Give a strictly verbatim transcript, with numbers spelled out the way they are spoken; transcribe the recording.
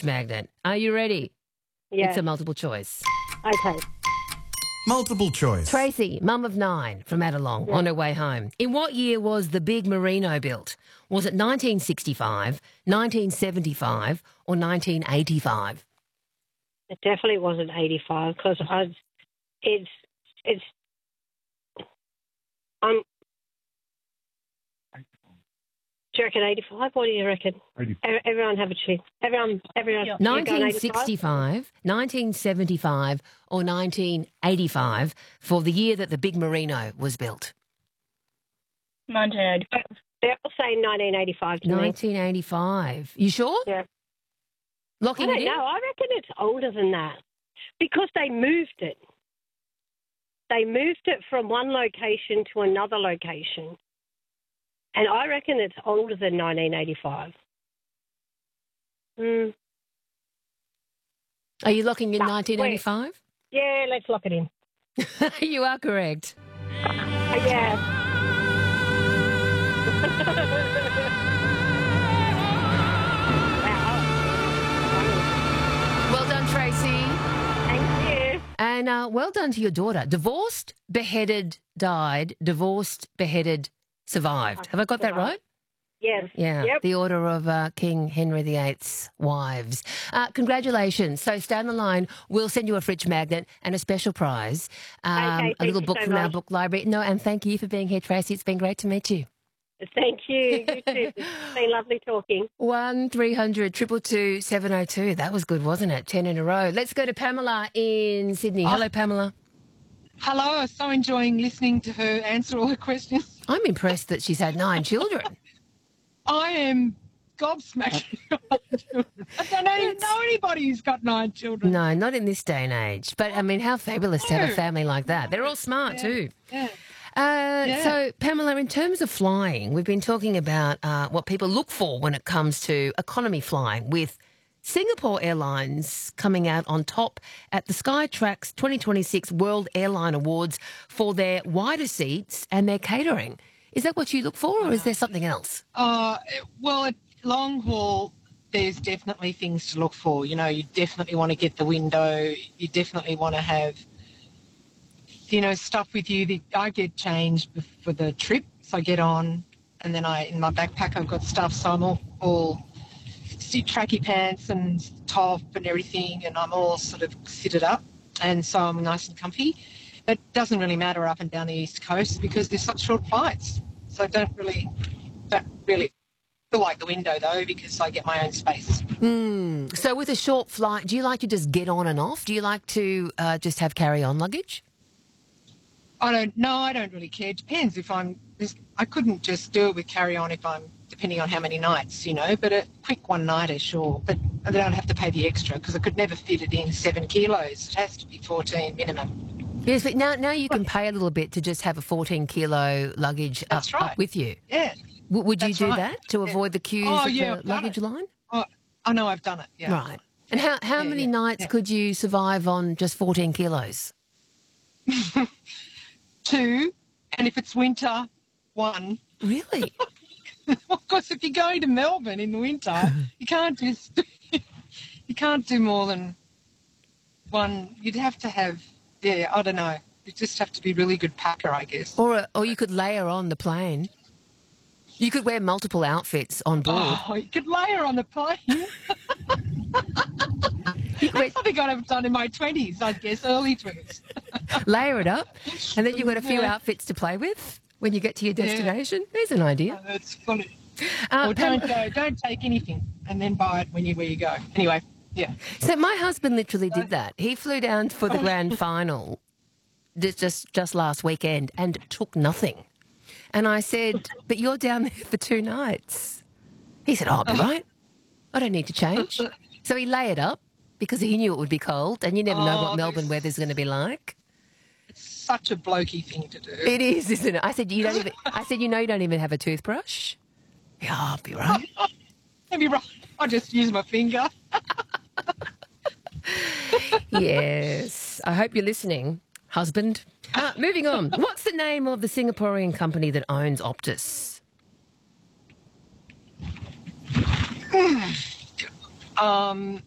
fridge magnet. Are you ready? Yeah. It's a multiple choice. Okay. Multiple choice. Tracy, mum of nine from Adelong, on her way home. In what year was the big Merino built? Was it nineteen sixty-five, nineteen seventy-five or nineteen eighty-five? It definitely wasn't eighty-five because I, it's, it's, um, do you reckon eighty-five? What do you reckon? eighty-five. Everyone have a choice. Everyone, everyone. Yeah. nineteen sixty-five, nineteen seventy-five or nineteen eighty-five for the year that the big Merino was built? nineteen eighty-five. They're all saying nineteen eighty-five to nineteen eighty-five. You sure? Yeah. Locking I it don't in? know. I reckon it's older than that because they moved it. They moved it from one location to another location. And I reckon it's older than nineteen eighty-five. Mm. Are you locking in No, nineteen eighty-five? Yeah, let's lock it in. You are correct. Uh, yeah. Well done, Tracy. Thank you. And uh, well done to your daughter. Divorced, beheaded, died. Divorced, beheaded, survived. Have I got that right? Yes. Yeah, Yep. the order of uh, King Henry the Eighth's wives. Uh, congratulations. So stay on the line. We'll send you a fridge magnet and a special prize, um, Okay, a thank little you book so from our much. book library. No, and thank you for being here, Tracy. It's been great to meet you. Thank you. You too. It's been lovely talking. One three hundred two two two seven oh two. That was good, wasn't it? Ten in a row. Let's go to Pamela in Sydney. Hello, Pamela. Hello, I was so enjoying listening to her answer all the questions. I'm impressed that she's had nine children. I am gobsmacked. I don't even know anybody who's got nine children. No, not in this day and age. But, I mean, how fabulous to have a family like that. They're all smart Yeah. too. Yeah. Uh, Yeah. So, Pamela, in terms of flying, we've been talking about uh, what people look for when it comes to economy flying, with Singapore Airlines coming out on top at the Skytrax twenty twenty-six World Airline Awards for their wider seats and their catering. Is that what you look for, or is there something else? Uh, well, at long haul, there's definitely things to look for. You know, you definitely want to get the window. You definitely want to have, you know, stuff with you that I get changed for the trip. So I get on, and then I in my backpack I've got stuff. So I'm all, all tracky pants and top and everything, and I'm all sort of sitted up, and so I'm nice and comfy. It doesn't really matter up and down the East Coast because there's such short flights. So I don't really, don't really feel like the window though because I get my own space. Mm. So with a short flight, do you like to just get on and off? Do you like to uh, just have carry-on luggage? I don't, no, I don't really care. It depends if I'm, I couldn't just do it with carry-on if I'm, depending on how many nights, you know, but a quick one-nighter, sure. But I don't have to pay the extra because I could never fit it in seven kilos. It has to be fourteen minimum. Yes, but now now you can pay a little bit to just have a fourteen kilo luggage up, That's right. up with you. Yeah. W- would you That's do right. that to Yeah. avoid the queues Oh, at yeah, the I've done luggage it. line? Oh, I know I've done it, yeah. Right. And how, how Yeah, many yeah, nights yeah. could you survive on just fourteen kilos? Two, and if it's winter, one. Really? Of course, if you're going to Melbourne in the winter, you can't just, you can't do more than one. You'd have to have, yeah, I don't know. You just have to be a really good packer, I guess. Or a, or you could layer on the plane. You could wear multiple outfits on board. Oh, you could layer on the plane. You could wear- That's something I've done in my twenties, I guess, early twenties. layer it up, and then you've got a few Yeah. outfits to play with when you get to your Yeah. destination. There's an idea. Oh, that's funny. Uh, Or Pam- don't go, don't take anything, and then buy it when you where you go. Anyway, yeah. So my husband literally did that. He flew down for the grand final just, just just last weekend and took nothing. And I said, but you're down there for two nights. He said, oh, I'll be right. I don't need to change. So he layered up because he knew it would be cold, and you never know Oh, what Melbourne this- weather's going to be like. It's such a blokey thing to do. It is, isn't it? I said, you don't even. I said, you know, you don't even have a toothbrush. Yeah, I'll be right. Maybe right. I just use my finger. Yes. I hope you're listening, husband. Uh, moving on. What's the name of the Singaporean company that owns Optus? Um,